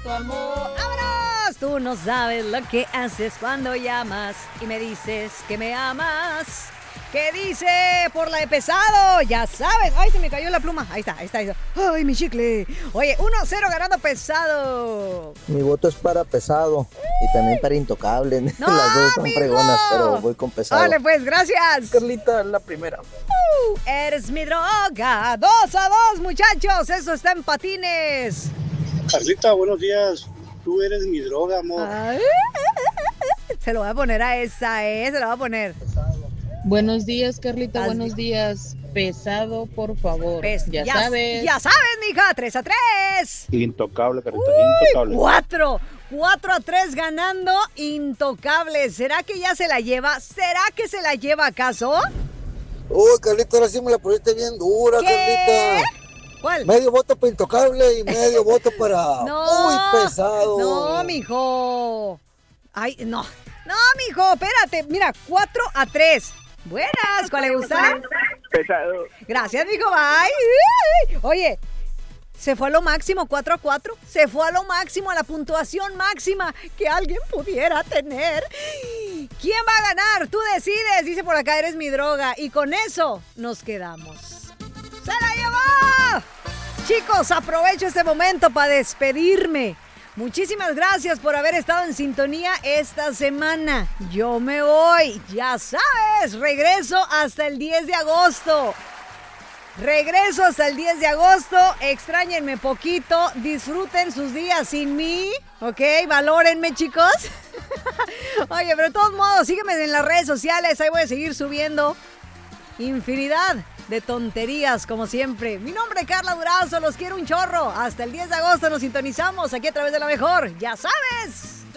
tu amor. ¡Vámonos! Tú no sabes lo que haces cuando llamas y me dices que me amas. ¿Qué dice por la de Pesado? Ya sabes. Ay, se me cayó la pluma. Ahí está. Ay, mi chicle. Oye, 1-0 ganando Pesado. Mi voto es para Pesado y también para Intocable. No, Las dos son amigo. fregonas, pero voy con Pesado. Vale, pues, gracias. Carlita, la primera. Eres mi droga. 2-2, muchachos. Eso está en patines. Carlita, buenos días. Tú eres mi droga, amor. Ay, se lo voy a poner a esa, se lo voy a poner. Buenos días, Carlita, buenos días. Pesado, por favor. Ya sabes. Ya sabes, mija, 3-3. Intocable, Carlita, intocable. 4-3 ganando Intocable. ¿Será que ya se la lleva? ¿Será que se la lleva acaso? Uy, Carlita, ahora sí me la pusiste bien dura, ¿Qué? Carlita. ¿Cuál? Medio voto para Intocable y medio voto para No, Muy Pesado. No, mijo. Ay, no. No, mijo, espérate. Mira, 4-3. Buenas, ¿cuál le gusta? Pesado. Gracias, mijo, bye. Oye, se fue a lo máximo, 4-4. Se fue a lo máximo, a la puntuación máxima que alguien pudiera tener. ¿Quién va a ganar? Tú decides. Dice por acá, eres mi droga. Y con eso nos quedamos. ¡Se la llevó! Chicos, aprovecho este momento para despedirme. Muchísimas gracias por haber estado en sintonía esta semana. Yo me voy, ya sabes, regreso hasta el 10 de agosto. Regreso hasta el 10 de agosto. Extrañenme poquito, disfruten sus días sin mí, ¿ok? Valórenme, chicos. Oye, pero de todos modos, sígueme en las redes sociales, ahí voy a seguir subiendo infinidad de tonterías, como siempre. Mi nombre es Carla Durazo, los quiero un chorro. Hasta el 10 de agosto nos sintonizamos aquí a través de La Mejor. ¡Ya sabes!